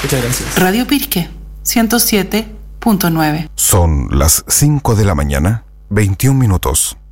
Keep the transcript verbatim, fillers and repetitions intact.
Muchas gracias. Radio Pirque, ciento siete punto nueve. Son las cinco de la mañana, veintiún minutos.